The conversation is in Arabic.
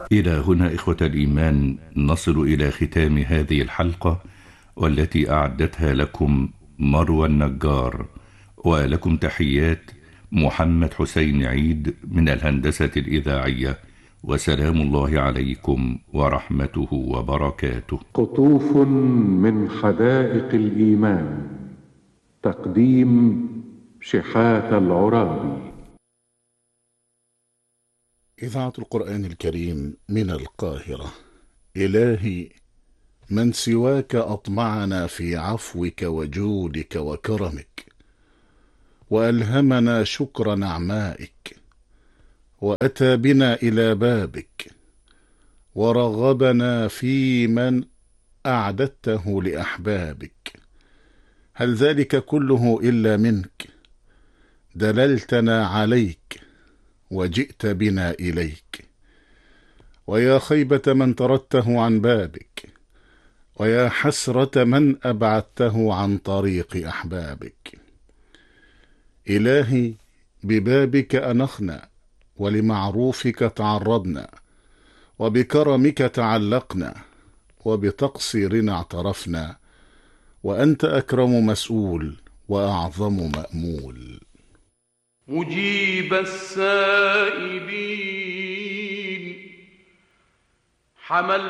إلى هنا إخوة الإيمان نصل إلى ختام هذه الحلقة، والتي أعدتها لكم مروى النجار، ولكم تحيات محمد حسين عيد من الهندسة الإذاعية، وسلام الله عليكم ورحمته وبركاته. قطوف من حدائق الإيمان، تقديم شحاتة العرابي. إذاعة القرآن الكريم من القاهرة. إلهي، من سواك أطمعنا في عفوك وجودك وكرمك، وألهمنا شكر نعمائك، وأتى بنا إلى بابك، ورغبنا في من أعددته لأحبابك. هل ذلك كله إلا منك؟ دللتنا عليك وجئت بنا إليك. ويا خيبة من طردته عن بابك، ويا حسرة من أبعدته عن طريق أحبابك. إلهي، ببابك أنخنا، ولمعروفك تعرضنا، وبكرمك تعلقنا، وبتقصيرنا اعترفنا، وأنت أكرم مسؤول وأعظم مأمول. مجيب السائلين حمل